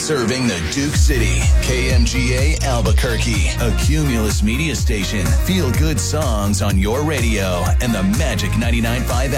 Serving the Duke City. KMGA Albuquerque. A Cumulus media station. Feel good songs on your radio and the Magic 99.5